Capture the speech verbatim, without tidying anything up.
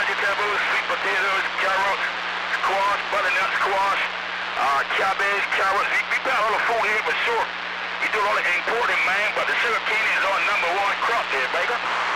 vegetables, sweet potatoes, carrots, squash, butternut squash, uh, cabbage, carrots. We, we got all the food here for sure. We do all the importing, man, but the sugar cane is our number one crop there, baby.